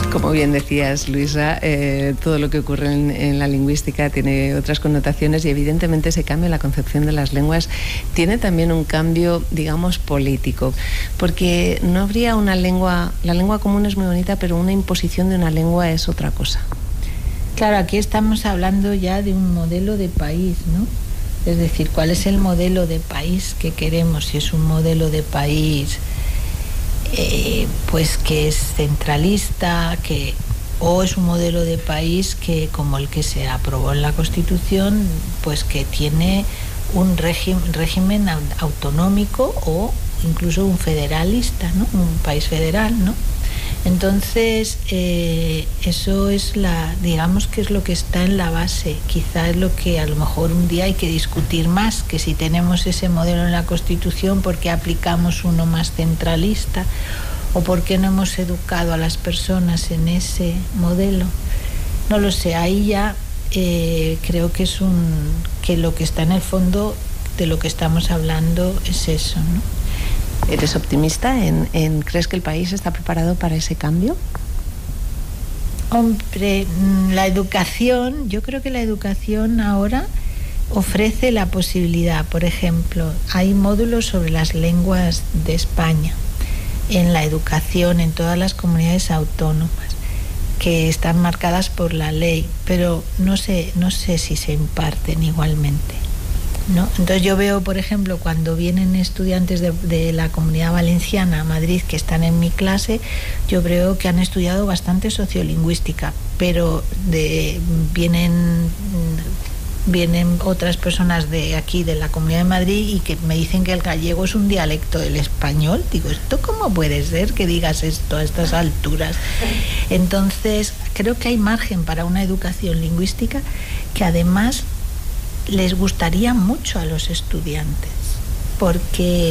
Como bien decías, Luisa, todo lo que ocurre en la lingüística tiene otras connotaciones y evidentemente ese cambio en la concepción de las lenguas tiene también un cambio, digamos, político, porque no habría una lengua, la lengua común es muy bonita, pero una imposición de una lengua es otra cosa. Claro, aquí estamos hablando ya de un modelo de país, ¿no? Es decir, ¿cuál es el modelo de país que queremos? Si es un modelo de país pues que es centralista, o es un modelo de país que, como el que se aprobó en la Constitución, pues que tiene un régimen autonómico o incluso un federalista, ¿no? Un país federal, ¿no? Entonces, eso es digamos que es lo que está en la base. Quizá es lo que a lo mejor un día hay que discutir más, que si tenemos ese modelo en la Constitución, ¿por qué aplicamos uno más centralista? ¿O por qué no hemos educado a las personas en ese modelo? No lo sé, ahí ya creo que que lo que está en el fondo de lo que estamos hablando es eso, ¿no? ¿Eres optimista? ¿Crees que el país está preparado para ese cambio? Hombre, la educación, yo creo que la educación ahora ofrece la posibilidad. Por ejemplo, hay módulos sobre las lenguas de España en la educación en todas las comunidades autónomas que están marcadas por la ley, pero no sé si se imparten igualmente, ¿no? Entonces yo veo, por ejemplo, cuando vienen estudiantes de la Comunidad Valenciana a Madrid que están en mi clase, yo veo que han estudiado bastante sociolingüística, pero vienen otras personas de aquí, de la Comunidad de Madrid, y que me dicen que el gallego es un dialecto del español. Digo, ¿esto cómo puede ser que digas esto a estas alturas? Entonces, creo que hay margen para una educación lingüística que además les gustaría mucho a los estudiantes, porque